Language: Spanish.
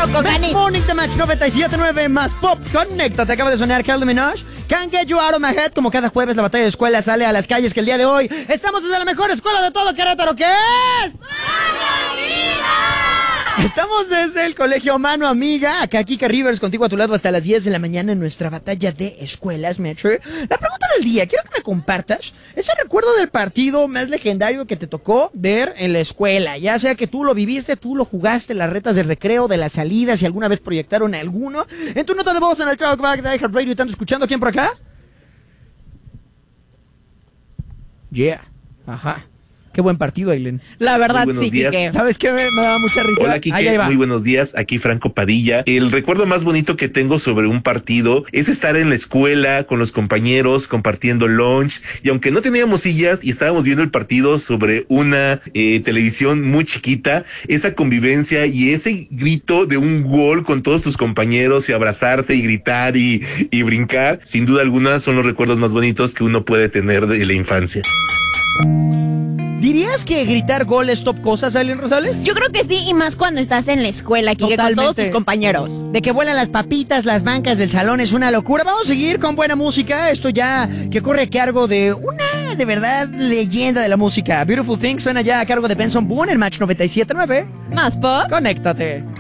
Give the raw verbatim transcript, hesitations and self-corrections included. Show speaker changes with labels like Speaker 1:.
Speaker 1: con
Speaker 2: Match
Speaker 1: Cani.
Speaker 2: Morning de Match noventa y siete punto nueve más Pop. Conéctate, acaba de sonar Kylie Minogue. Can't Get You Out of My Head. Como cada jueves la batalla de escuela sale a las calles, que el día de hoy estamos desde la mejor escuela de todo Querétaro, ¿qué es? Estamos desde el Colegio Mano Amiga, acá Kika Rivers, contigo a tu lado hasta las diez de la mañana en nuestra batalla de escuelas, Metro. La pregunta del día, quiero que me compartas ese recuerdo del partido más legendario que te tocó ver en la escuela, ya sea que tú lo viviste, tú lo jugaste, las retas del recreo, de las salidas, si alguna vez proyectaron alguno. En tu nota de voz en el Trackback de iHeartRadio, ¿están escuchando? ¿Quién por acá? Yeah, ajá. Qué buen partido, Aileen.
Speaker 1: La verdad,
Speaker 3: Muy
Speaker 1: sí,
Speaker 3: buenos días.
Speaker 1: Kike.
Speaker 2: ¿Sabes qué? Me, me da mucha risa.
Speaker 3: Hola, Kike,
Speaker 2: Ahí, ahí va.
Speaker 3: muy buenos días. Aquí Franco Padilla. El recuerdo más bonito que tengo sobre un partido es estar en la escuela con los compañeros compartiendo lunch, y aunque no teníamos sillas y estábamos viendo el partido sobre una eh, televisión muy chiquita, esa convivencia y ese grito de un gol con todos tus compañeros y abrazarte y gritar y, y brincar, sin duda alguna son los recuerdos más bonitos que uno puede tener de la infancia.
Speaker 2: ¿Dirías que gritar gol es top cosas, Aileen Rosales?
Speaker 1: Yo creo que sí, y más cuando estás en la escuela, Kike, con todos tus compañeros.
Speaker 2: De que vuelan las papitas, las bancas del salón es una locura. Vamos a seguir con buena música. Esto ya que corre a cargo de una, de verdad, leyenda de la música. Beautiful Things suena ya a cargo de Benson Boone en Match noventa y siete punto nueve.
Speaker 1: Más pop.
Speaker 2: Conéctate.